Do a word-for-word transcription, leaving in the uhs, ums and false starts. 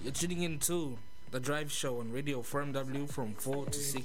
You're tuning in to The Drive Show on Radio Firm W from four to six